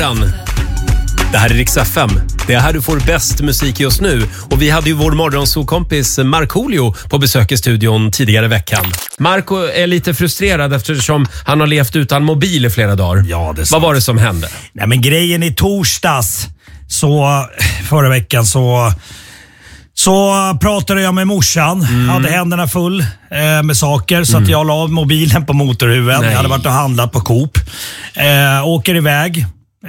Det här är Rix FM. Det är här du får bäst musik just nu. Och vi hade ju vår morgonsåkompis Markoolio på besök i studion tidigare i veckan. Marco är lite frustrerad eftersom han har levt utan mobil i flera dagar. Ja, det är sant. Vad var det som hände? Nej, men grejen i torsdags, förra veckan så pratade jag med morsan. Hade händerna full med saker. Så att jag la mobilen på motorhuven. Jag hade varit och handlat på Coop. Åker iväg.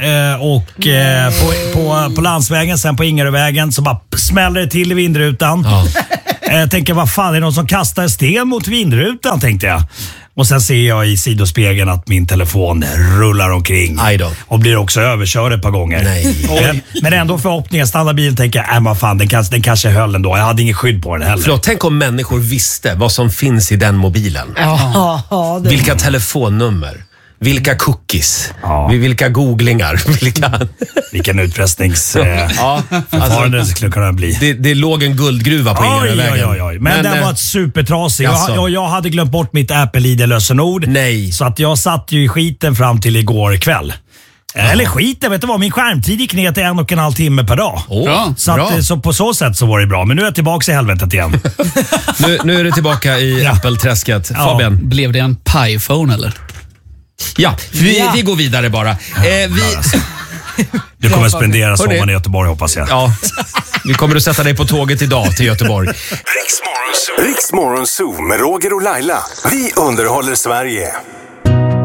På landsvägen, sen på Ingerövägen, så bara smäller det till i vindrutan. Jag tänker, vad fan, är det någon som kastar sten mot vindrutan, tänkte jag. Och sen ser jag i sidospegeln att min telefon rullar omkring. Och blir också överkörd ett par gånger. Men ändå förhoppningen, stannar bilen, tänker jag, vad fan, den kanske höll ändå. Jag hade ingen skydd på den heller. Förlåt, tänk om människor visste vad som finns i den mobilen. Vilka telefonnummer. Vilka cookies, vilka googlingar, vilken utpressningsförfarande det skulle kunna bli. Det låg en guldgruva på Ingerövägen. Men den var supertrasig. Jag hade glömt bort mitt Apple-ID-lösenord. Så att jag satt ju i skiten fram till igår kväll. Eller skiten, vet du vad? Min skärmtid gick ner till 1,5 timme per dag. Så på så sätt så var det bra. Men nu är jag tillbaka i helvetet igen. nu är du tillbaka i Apple-träsket. Fabian. Blev det en Pi-phone eller? Ja, vi går vidare bara. Du kommer spendera sommaren i Göteborg, hoppas jag. Ja, vi kommer att sätta dig på tåget idag till Göteborg. Rix Morgon Zoo med Roger och Laila. Vi underhåller Sverige.